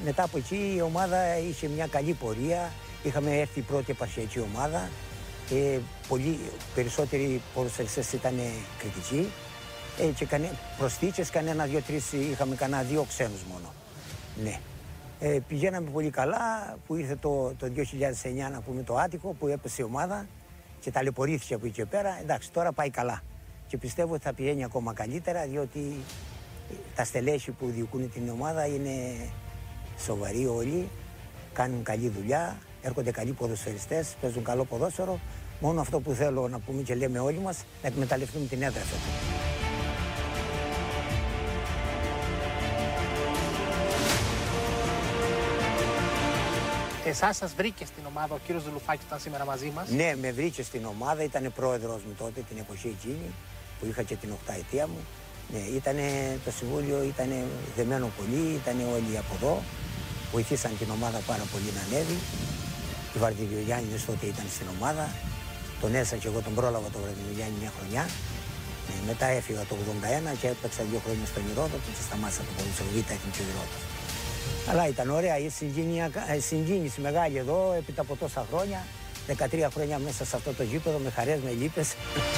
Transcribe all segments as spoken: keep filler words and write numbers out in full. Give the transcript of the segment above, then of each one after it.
μετά από εκεί η ομάδα είχε μια καλή πορεία. Είχαμε έρθει η πρώτη επαρχιακή ομάδα. Ε, πολύ περισσότεροι ποδοσφαιριστές ήταν κριτικοί. Ε, και κανε, προσθήκες, κανένα, δύο, τρεις, είχαμε κανένα δύο ξένους μόνο. Ναι. Ε, πηγαίναμε πολύ καλά, που ήρθε το, το δύο χιλιάδες εννιά, να πούμε, το άτυχο, που έπεσε η ομάδα και ταλαιπωρήθηκε από εκεί και πέρα. Εντάξει, τώρα πάει καλά. Και πιστεύω ότι θα πηγαίνει ακόμα καλύτερα, διότι τα στελέχη που διοικούν την ομάδα είναι σοβαροί όλοι, κάνουν καλή δουλειά, έρχονται καλοί ποδοσφαιριστές, παίζουν καλό ποδόσφαιρο. Μόνο αυτό που θέλω να πούμε και λέμε όλοι μας, να εκμεταλλευτούμε την έδρα φέτος. Εσάς σας βρήκε στην ομάδα ο κύριος Δουλουφάκης, ήταν σήμερα μαζί μας. Ναι, με βρήκε στην ομάδα, ήταν πρόεδρος μου τότε την εποχή εκείνη, που είχα και την οκταετία μου. Ναι, ήτανε, το συμβούλιο ήταν δεμένο πολύ, ήταν όλοι από εδώ, βοηθήσαν την ομάδα πάρα πολύ να ανέβει. Οι Βαρδιλιογιάννηδες τότε ήταν στην ομάδα, τον έσα και εγώ τον πρόλαβα τον Βαρδιλιογιάννη μια χρονιά. Ναι, μετά έφυγα το ογδόντα ένα και έπαιξα δύο χρόνια στον Ηρόδοτο και σταμάτησα το ποδόσφαιρο Β' Εθνική Ηρόδοτο. Αλλά ήταν ωραία, η συγκίνηση μεγάλη εδώ, έπειτα από τόσα χρόνια, δεκατρία χρόνια μέσα σε αυτό το γήπεδο, με χαρές, με λύπες.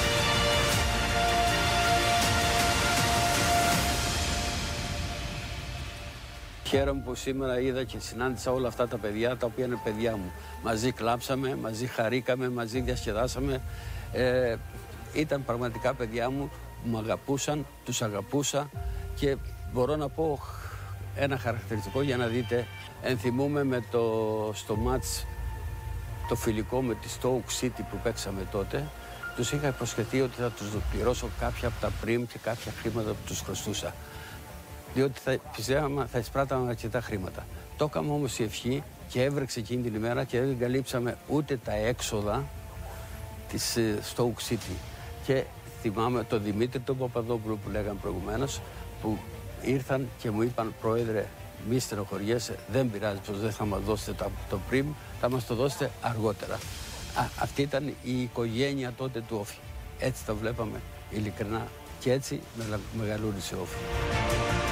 Χαίρομαι που σήμερα είδα και συνάντησα όλα αυτά τα παιδιά, τα οποία είναι παιδιά μου. Μαζί κλάψαμε, μαζί χαρήκαμε, μαζί διασκεδάσαμε. Ε, ήταν πραγματικά παιδιά μου, μου αγαπούσαν, τους αγαπούσα και μπορώ να πω ένα χαρακτηριστικό για να δείτε. Ενθυμούμε με το, στο μάτς το φιλικό με τη Stoke City που παίξαμε τότε. Τους είχα υποσχεθεί ότι θα τους πληρώσω κάποια από τα πριμ και κάποια χρήματα που τους χρωστούσα. Διότι θα, πιστεύαμε θα εισπράταμε αρκετά χρήματα. Το έκαμε όμως η ευχή και έβρεξε εκείνη την ημέρα και δεν καλύψαμε ούτε τα έξοδα της Stoke City. Και θυμάμαι τον Δημήτρη τον Παπαδόπουλο που λέγαμε προηγουμένως, που ήρθαν και μου είπαν, πρόεδρε, μη στενοχωριέσαι, δεν πειράζει πως δεν θα μας δώσετε το, το πριμ, θα μας το δώσετε αργότερα. Α, αυτή ήταν η οικογένεια τότε του Όφη. Έτσι τα βλέπαμε ειλικρινά και έτσι μεγαλούρισε ο Όφη.